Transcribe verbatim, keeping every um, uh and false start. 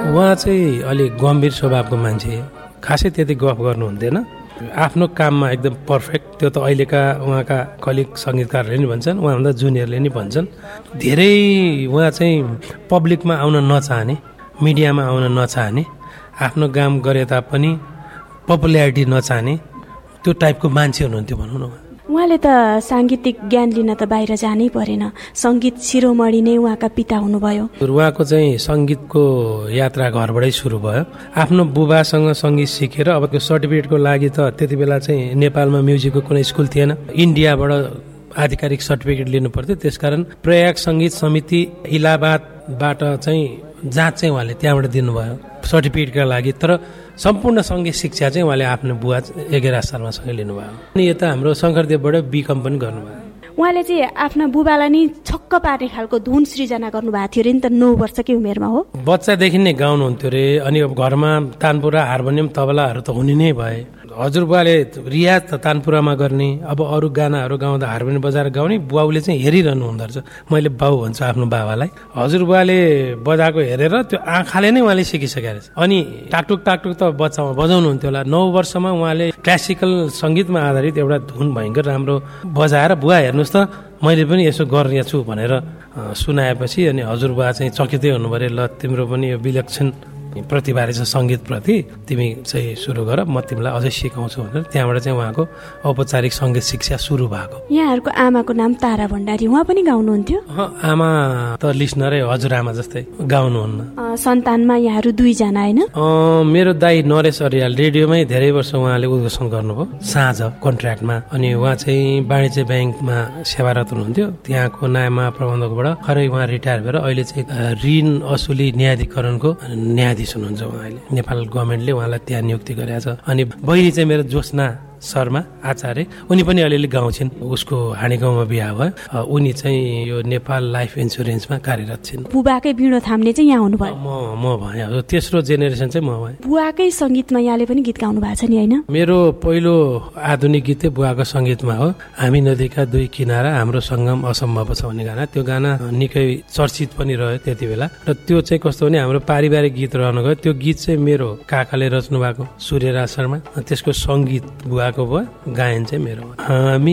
उहाँ चाहिँ अलिक गम्भीर स्वभावको मान्छे, खासै त्यति गफ गर्नुहुन्थेन, आफ्नो काममा एकदम पर्फेक्ट। त्यो त अहिलेका उहाँका कलिग सङ्गीतकारहरूले नि भन्छन्, उहाँभन्दा जुनियरले नि भन्छन्। धेरै उहाँ चाहिँ पब्लिकमा आउन नचाहने, मिडियामा आउन नचाहने, आफ्नो काम गरे तापनि पपुल्यारिटी नचाहने त्यो टाइपको मान्छे हुनुहुन्थ्यो भनौँ न। उहाँले त साङ्गीतिक ज्ञान लिन त बाहिर जानै परेन, सङ्गीत शिरोमणि नै उहाँका पिता हुनुभयो। उहाँको चाहिँ सङ्गीतको यात्रा घरबाटै सुरु भयो। आफ्नो बुबासँग सङ्गीत सिकेर अब त्यो सर्टिफिकेटको लागि त त्यति बेला चाहिँ नेपालमा म्युजिकको कुनै स्कुल थिएन, इन्डियाबाट आधिकारिक सर्टिफिकेट लिनु पर्थ्यो। त्यसकारण प्रयाग सङ्गीत समिति इलाहाबादबाट चाहिँ जाँच चाहिँ उहाँले त्यहाँबाट दिनुभयो सर्टिफिकेटका लागि। तर सम्पूर्ण सङ्गीत शिक्षा चाहिँ उहाँले आफ्नो बुवा एघार सालमा सँगै लिनुभयो। अनि यता हाम्रो शङ्करदेवबाट बिकम पनि गर्नुभयो। उहाँले चाहिँ आफ्ना बुबालाई नै छक्क पार्ने खालको धुन सृजना गर्नुभएको थियो अरे नि त, नौ वर्षकै उमेरमा हो। बच्चादेखि नै गाउनुहुन्थ्यो अरे। अनि अब घरमा तानपुरा, हार्मोनियम, तबलाहरू त हुने नै भए। हजुरबुवाले रियाज त तानपुरामा गर्ने, अब अरू गानाहरू गाउँदा हार्मोनियम बजाएर गाउने, बुवाउले चाहिँ हेरिरहनु हुँदो रहेछ। मैले बाउ भन्छु आफ्नो बाबालाई। हजुरबुवाले बजाएको हेरेर त्यो आँखाले नै उहाँले सिकिसकेको रहेछ। अनि टाकटुक टाकटुक त बच्चामा बजाउनुहुन्थ्यो होला। नौ वर्षमा उहाँले क्लासिकल सङ्गीतमा आधारित एउटा धुन भयङ्कर राम्रो बजाएर, बुवा हेर्नुहोस् त मैले पनि यसो गर्ने छु भनेर सुनाएपछि अनि हजुरबुवा चाहिँ चकितै हुनु पऱ्यो। ल तिम्रो पनि यो विलक्षण प्रतिभा रहेछ सङ्गीतप्रति, तिमी चाहिँ सुरु गर, म तिमीलाई अझै सिकाउँछु भनेर त्यहाँबाट चाहिँ उहाँको औपचारिक सङ्गीत शिक्षा सुरु भएको। यहाँहरूको आमाको नाम तारा भण्डारी, उहाँ पनि गाउनुहुन्थ्यो? आमा त लिसनरै, हजुरआमा जस्तै गाउनुहुन्न। सन्तानमा यहाँहरू दुईजना होइन? मेरो दाई नरेश अर्याल रेडियोमै धेरै वर्ष उहाँले उद्घोषण गर्नुभयो साँझ कन्ट्र्याक्टमा। अनि उहाँ चाहिँ वाणिज्य ब्याङ्कमा सेवारत हुनुहुन्थ्यो, त्यहाँको नायमा प्रबन्धकबाट। खरै उहाँ रिटायर भएर अहिले चाहिँ ऋण असुली न्यायाधिकरणको न्यायाधीश हुनुहुन्छ उहाँले। नेपाल गभर्मेन्टले उहाँलाई त्यहाँ नियुक्ति गरेको छ। अनि बहिनी चाहिँ मेरो ज्योत्सना शर्मा आचार्य, उनी पनि अलिअलि गाउँछिन्। उसको हाँडी गाउँमा बिहा भयो। उनी चाहिँ यो नेपाल लाइफ इन्सुरेन्समा कार्यरत छिन्। बुबाकै बिँडो थाम्ने चाहिँ यहाँ हुनुभयो? म म भएँ, तेस्रो जेनेरेसन चाहिँ म भएँ। बुवाकै सङ्गीतमा यहाँले पनि गीत गाउनु भएको छ नि होइन? मेरो पहिलो आधुनिक गीत चाहिँ बुवाको सङ्गीतमा हो। हामी नदीका दुई किनारा हाम्रो सङ्गम असम्भव छ भन्ने गाना। त्यो गाना निकै चर्चित पनि रह्यो त्यति बेला। र त्यो चाहिँ कस्तो भने हाम्रो पारिवारिक गीत रहनु गयो। त्यो गीत चाहिँ मेरो काकाले रच्नु भएको, सूर्यराज शर्मा। त्यसको सङ्गीत बुवा भयो, गायन चाहिँ मेरो। हामी